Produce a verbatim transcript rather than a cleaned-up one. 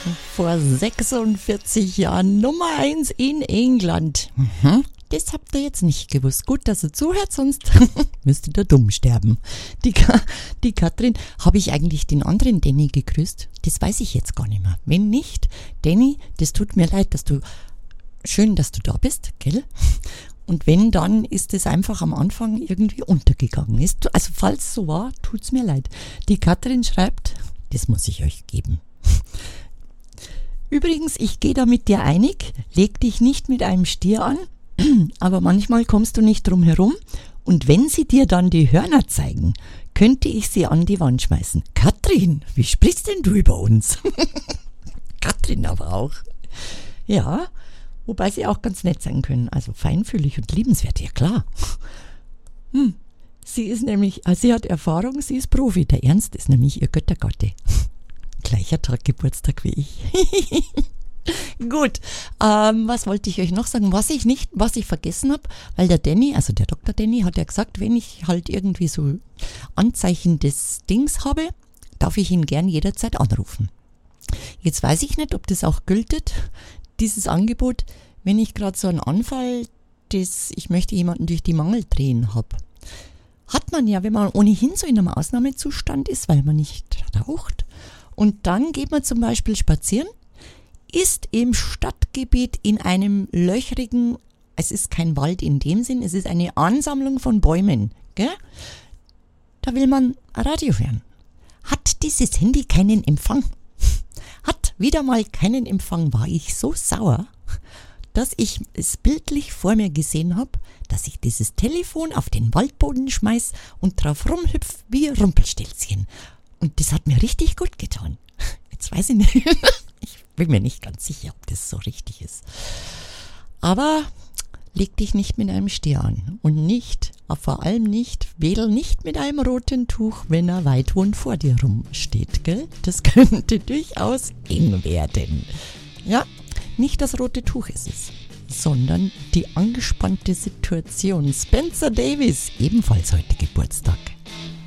Vor sechsundvierzig Jahren Nummer eins in England. Mhm. Das habt ihr jetzt nicht gewusst. Gut, dass ihr zuhört, sonst müsstet ihr dumm sterben. Die, Ka- die Katrin, habe ich eigentlich den anderen Danny gegrüßt? Das weiß ich jetzt gar nicht mehr. Wenn nicht, Danny, das tut mir leid, dass du, schön, dass du da bist, gell? Und wenn, dann ist es einfach am Anfang irgendwie untergegangen. Ist, also falls so war, tut's mir leid. Die Katrin schreibt, das muss ich euch geben. Übrigens, ich gehe da mit dir einig, leg dich nicht mit einem Stier an, aber manchmal kommst du nicht drum herum und wenn sie dir dann die Hörner zeigen, könnte ich sie an die Wand schmeißen. Katrin, wie sprichst denn du über uns? Katrin aber auch. Ja, wobei sie auch ganz nett sein können, also feinfühlig und liebenswert, ja klar. Hm. Sie ist nämlich, also sie hat Erfahrung, sie ist Profi, der Ernst ist nämlich ihr Göttergatte. Gleicher Tag Geburtstag wie ich. Gut, ähm, was wollte ich euch noch sagen? Was ich nicht, was ich vergessen habe, weil der Danny, also der Doktor Danny, hat ja gesagt, wenn ich halt irgendwie so Anzeichen des Dings habe, darf ich ihn gern jederzeit anrufen. Jetzt weiß ich nicht, ob das auch gültet, dieses Angebot, wenn ich gerade so einen Anfall des, ich möchte jemanden durch die Mangel drehen habe. Hat man ja, wenn man ohnehin so in einem Ausnahmezustand ist, weil man nicht raucht. Und dann geht man zum Beispiel spazieren, ist im Stadtgebiet in einem löchrigen, es ist kein Wald in dem Sinn, es ist eine Ansammlung von Bäumen, gell? Da will man Radio hören. Hat dieses Handy keinen Empfang? Hat wieder mal keinen Empfang, war ich so sauer, dass ich es bildlich vor mir gesehen habe, dass ich dieses Telefon auf den Waldboden schmeiß und drauf rumhüpf wie Rumpelstilzchen. Und das hat mir richtig gut getan. Jetzt weiß ich nicht, ich bin mir nicht ganz sicher, ob das so richtig ist. Aber leg dich nicht mit einem Stier an und nicht, vor allem nicht, wedel nicht mit einem roten Tuch, wenn er weit wohnt vor dir rumsteht, gell? Das könnte durchaus eng werden. Ja, nicht das rote Tuch ist es, sondern die angespannte Situation. Spencer Davis, ebenfalls heute Geburtstag.